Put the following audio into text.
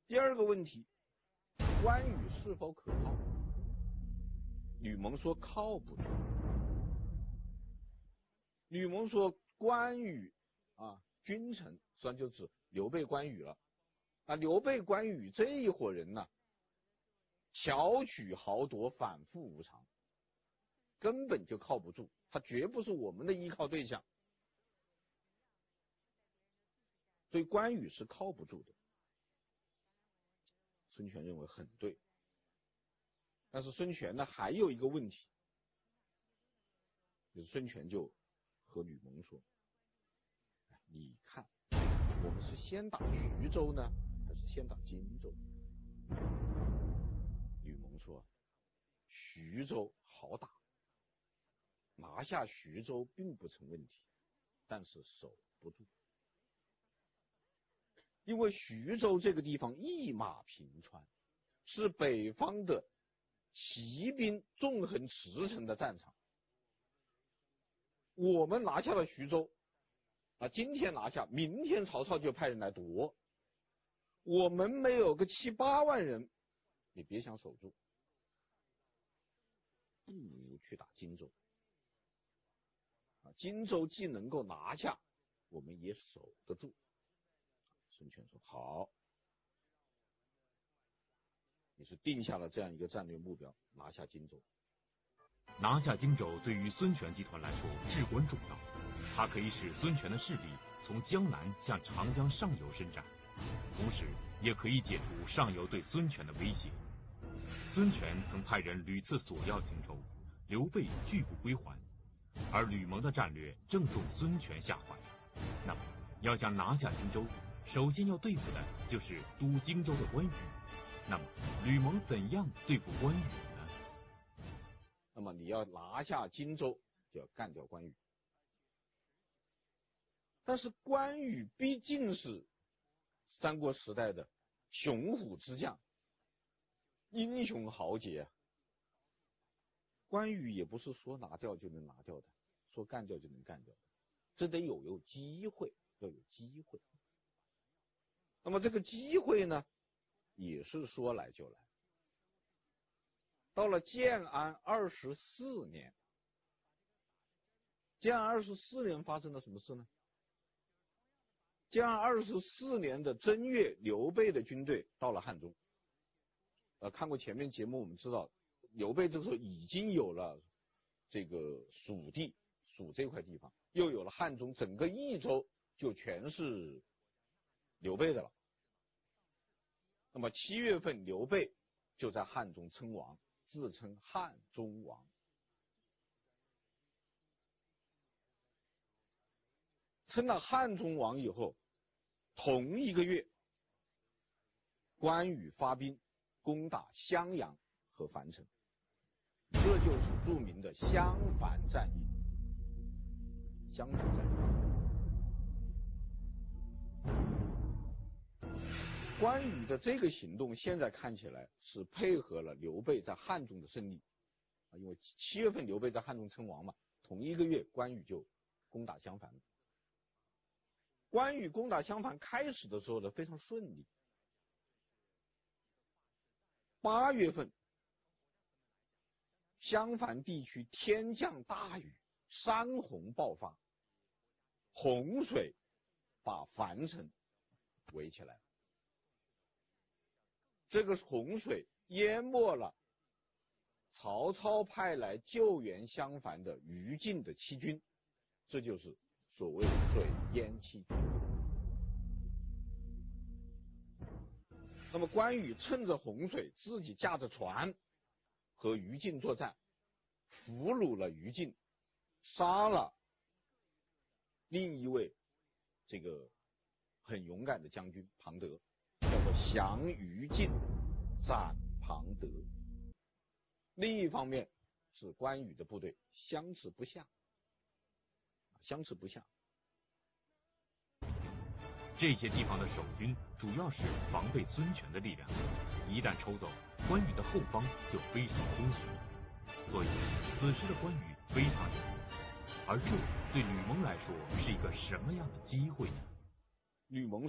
第二个问题，关羽是否可靠？吕蒙说靠不住。吕蒙说关羽君臣，实际上就指刘备、关羽了。刘备、关羽这一伙人呢，巧取豪夺，反复无常，根本就靠不住，他绝不是我们的依靠对象。所以关羽是靠不住的。孙权认为很对，但是孙权呢还有一个问题，就是孙权就和吕蒙说：“你看，我们是先打徐州呢，还是先打荆州？”吕蒙说：“徐州好打，拿下徐州并不成问题，但是守不住。因为徐州这个地方一马平川，是北方的骑兵纵横驰骋的战场。我们拿下了徐州，今天拿下，明天曹操就派人来夺。我们没有个7、8万人，你别想守住，不如去打荆州。荆州既能够拿下，我们也守得住。”孙权说：“好，你是定下了这样一个战略目标，拿下荆州。” 拿下荆州对于孙权集团来说至关重要，它可以使孙权的势力从江南向长江上游伸展，同时也可以解除上游对孙权的威胁。孙权曾派人屡次索要荆州，刘备拒不归还，而吕蒙的战略正中孙权下怀。那么，要想拿下荆州，首先要对付的就是督荆州的关羽。那么，吕蒙怎样对付关羽呢？ 那么你要拿下荆州，就要干掉关羽。但是关羽毕竟是三国时代的雄虎之将，英雄豪杰。关羽也不是说拿掉就能拿掉的，说干掉就能干掉的，这得有机会，要有机会。那么这个机会呢，也是说来就来。到了建安24年，建安24年发生了什么事呢？建安24年的正月，刘备的军队到了汉中。看过前面节目，我们知道刘备这个时候已经有了这个蜀地，蜀这块地方，又有了汉中，整个益州就全是刘备的了。那么7月份，刘备就在汉中称王，自称汉中王。称了汉中王以后，同一个月，关羽发兵攻打襄阳和樊城，这就是著名的襄樊战役。襄樊战役，关羽的这个行动现在看起来是配合了刘备在汉中的胜利，因为7月份刘备在汉中称王嘛，同一个月关羽就攻打襄樊。关羽攻打襄樊开始的时候呢非常顺利。8月份，襄樊地区天降大雨，山洪爆发，洪水把樊城围起来。这个洪水淹没了曹操派来救援襄樊的于禁的七军，这就是所谓水淹七军。那么关羽趁着洪水，自己驾着船和于禁作战，俘虏了于禁，杀了另一位这个很勇敢的将军庞德，叫做降于禁，斩庞德。另一方面是关羽的部队相持不下， 这些地方的守军主要是防备孙权的力量，一旦抽走，关羽的后方就非常空虚，所以此时的关羽非常有利。而这对吕蒙来说是一个什么样的机会呢？ 吕蒙